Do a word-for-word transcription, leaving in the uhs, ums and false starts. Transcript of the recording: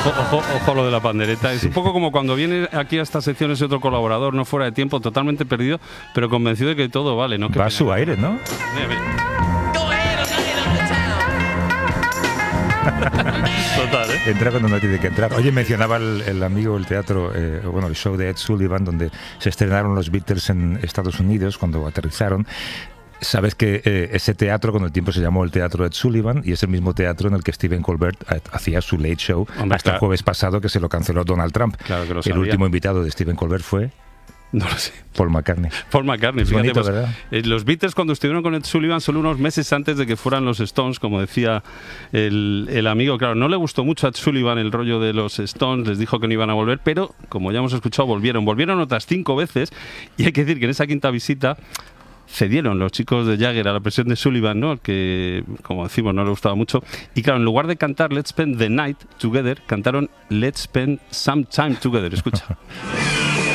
Ojo, ojo, ojo lo de la pandereta. Es sí. un poco como cuando viene aquí a estas secciones otro colaborador, no fuera de tiempo, totalmente perdido, pero convencido de que todo vale, ¿no? Va a su aire, ¿no? Mira, mira. Total, ¿eh? Entra cuando no tiene que entrar. Oye, mencionaba el, el amigo el teatro, eh, bueno, el show de Ed Sullivan, donde se estrenaron los Beatles en Estados Unidos cuando aterrizaron. Sabes que eh, ese teatro con el tiempo se llamó el Teatro Ed Sullivan y es el mismo teatro en el que Stephen Colbert hacía su Late Show. Hombre, hasta claro. el jueves pasado, que se lo canceló Donald Trump. Claro que lo el sabía. último invitado de Stephen Colbert fue... No lo sé. Paul McCartney. Paul McCartney, fíjate, bonito, pues, ¿verdad? Eh, los Beatles cuando estuvieron con Ed Sullivan solo unos meses antes de que fueran los Stones, como decía el, el amigo. Claro, no le gustó mucho a Ed Sullivan el rollo de los Stones, les dijo que no iban a volver, pero como ya hemos escuchado, volvieron. Volvieron otras cinco veces y hay que decir que en esa quinta visita cedieron los chicos de Jagger a la presión de Sullivan, ¿no? Que, como decimos, no le gustaba mucho. Y claro, en lugar de cantar Let's Spend the Night Together, cantaron Let's Spend Some Time Together. Escucha.